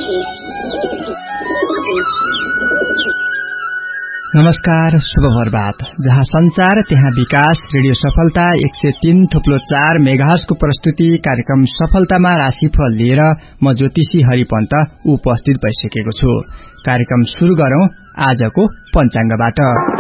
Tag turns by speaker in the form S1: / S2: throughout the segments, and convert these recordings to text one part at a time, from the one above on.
S1: नमस्कार, शुभ प्रभात। जहाँ संचार त्यहाँ विकास। रेडियो सफलता 103.4 मेगाहर्जको प्रस्तुति कार्यक्रम सफलतामा राशिफल लिएर म ज्योतिषी हरिपन्त उपस्थित भइसकेको छु। कार्यक्रम शुरू गरौं आजको पञ्चाङ्गबाट।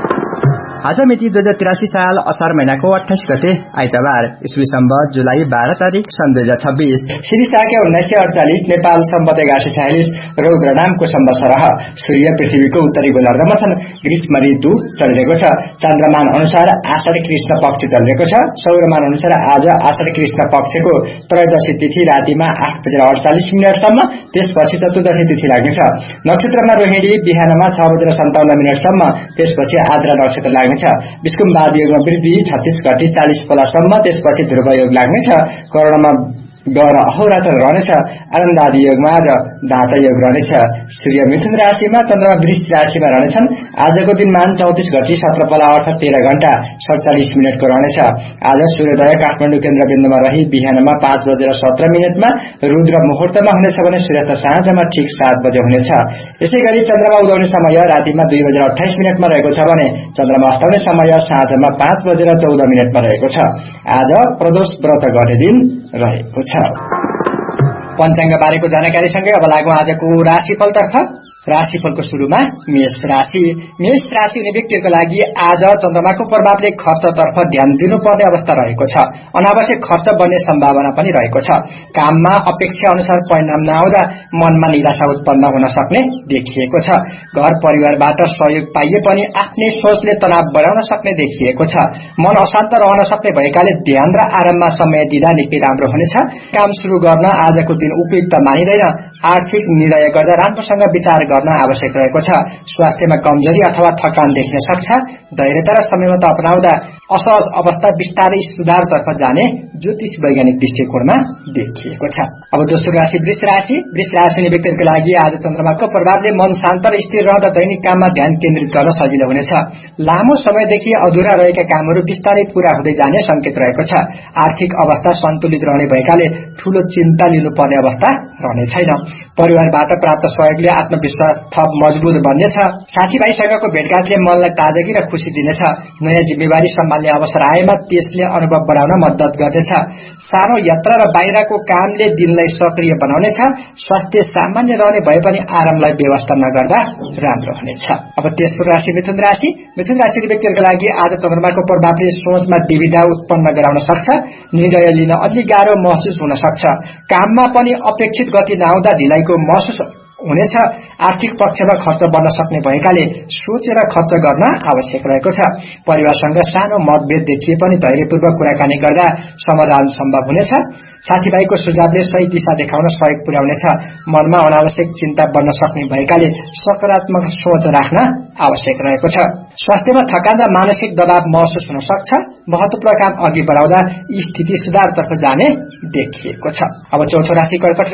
S1: आज मिति 2083 साल असार महिनाको 28 गते आइतबार, ईस्वी सम्वत जुलाई 12 तारिक सन् 2026, श्री शाक्य 1948 नेपाल सम्वत 1146 रौद्र नामको सम्वत्सर। सूर्य पृथ्वीको उत्तरी गोलार्धमा छन्। ग्रीष्म ऋतु चलिरहेको छ। चन्द्रमान अनुसार आषाढ कृष्ण पक्ष चलिरहेको छ। सौरमान अनुसार आज आषाढ कृष्ण पक्षको त्रयोदशी तिथि रातिमा 8:48 त्यसपछि चतुर्दशी तिथि लाग्नेछ। नक्षत्रमा रोहिणी बिहानमा 6:57 त्यसपछि आद्रा नक्षत्र लाग्नेछ। विष्कुम्बाद योगमा वृद्धि 36 घटी 40 पोलासम्म त्यसपछि ध्रुव योग लाग्नेछ। करणमा गहन अहोरात्र रहनेछ। आनन्दादि योगमा आज दाता योग रहनेछ। सूर्य मिथुन राशिमा, चन्द्रमा वृष राशिमा रहनेछन्। आजको दिनमान 34 घटी 17 पोला अर्थात 13 घण्टा 47 मिनटको रहनेछ। आज सूर्योदय काठमाडौँ केन्द्रबिन्दुमा रही बिहानमा 5:17 रुद्र मुहुर्तमा हुनेछ भने सूर्यास्त साँझमा ठिक 7 बजे हुनेछ। यसैगरी चन्द्रमा उदाउने समय रातिमा 2:28 रहेको छ भने चन्द्रमा अस्ताउने समय साँझमा 5:14 रहेको छ। आज प्रदोष व्रत गर्ने दिन रहेको छ। पञ्चाङ्ग बारेको जानकारीसँगै अब लागौं आजको राशिफलतर्फ। राशिफलको शुरूमा मेष राशि। मेष राशि हुने व्यक्तिहरूको लागि आज चन्द्रमाको प्रभावले खर्चतर्फ ध्यान दिनुपर्ने अवस्था रहेको छ। अनावश्यक खर्च बढ्ने सम्भावना पनि रहेको छ। काममा अपेक्षा अनुसार परिणाम नआउँदा मनमा निराशा उत्पन्न हुन सक्ने देखिएको छ। घर परिवारबाट सहयोग पाइए पनि आफ्नै सोचले तनाव बढाउन सक्ने देखिएको छ। मन अशान्त रहन सक्ने भएकाले ध्यान र आराममा समय दिँदा निकै राम्रो हुनेछ। काम शुरू गर्न आजको दिन उपयुक्त मानिँदैन। आर्थिक निर्णय गर्दा राम्रोसँग विचार गर्न आवश्यक रहेको छ। स्वास्थ्यमा कमजोरी अथवा थकान देखिन सक्छ। धैर्यता र संयमता अपनाउँदा असहज अवस्था बिस्तारै सुधारतर्फ जाने ज्योतिष वैज्ञानिक दृष्टिकोणमा देखिएको छ। अब दोस्रो राशि वृष राशि। वृष राशि हुने व्यक्तिहरूको लागि आज चन्द्रमाको प्रभावले मन शान्त र स्थिर रहँदा दैनिक काममा ध्यान केन्द्रित गर्न सजिलो हुनेछ। लामो समयदेखि अधुरा रहेका कामहरू बिस्तारै पूरा हुँदै जाने संकेत रहेको छ। आर्थिक अवस्था सन्तुलित रहने भएकाले ठूलो चिन्ता लिनुपर्ने अवस्था रहने छैन। परिवारबाट प्राप्त सहयोगले आत्मविश्वास थप मजबुत बन्नेछ। साथीभाइसँगको भेटघाटले मनलाई ताजगी र खुशी दिनेछ। नयाँ जिम्मेवारी सम्हाल्ने अवसर आएमा त्यसले अनुभव बढाउन मद्दत गर्नेछ। सानो यात्रा र बाहिरको कामले दिनलाई सक्रिय बनाउनेछ। स्वास्थ्य सामान्य रहने भए पनि आरामलाई व्यवस्था नगर्दा राम्रो हुनेछ। अब तेस्रो राशि मिथुन राशि। मिथुन राशिका व्यक्तिहरूको लागि आज चन्द्रमाको प्रभावले सोचमा दुविधा उत्पन्न गराउन सक्छ। निर्णय लिन अलि गाह्रो महसुस हुन सक्छ। काममा पनि अपेक्षित गति नआउँदा ढिलाइको महसुस हुनेछ। आर्थिक पक्षमा खर्च बढ्न सक्ने भएकाले सोचेर खर्च गर्न आवश्यक रहेको छ। परिवारसँग सानो मतभेद देखिए पनि धैर्यपूर्वक कुराकानी गर्दा समाधान सम्भव हुनेछ। साथीभाइको सुझावले सही दिशा देखाउन सहयोग पुर्याउनेछ। मनमा अनावश्यक चिन्ता बढ्न सक्ने भएकाले सकारात्मक सोच राख्न आवश्यक रहेको छ। स्वास्थ्यमा थकान र मानसिक दबाव महसुस हुन सक्छ। महत्वपूर्ण काम अघि बढाउँदा स्थिति सुधारतर्फ जाने देखिएको छ। अब चौथो राशि कर्कट